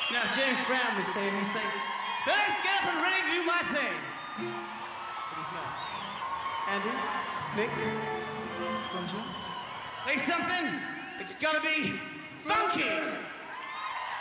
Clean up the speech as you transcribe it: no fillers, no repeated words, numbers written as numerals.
Now, James Brown would say, he'd say, "Fellas, get up and ready to do my thing." But he's not. Andy, Nick, Benjamin. Play something. It's gonna be funky.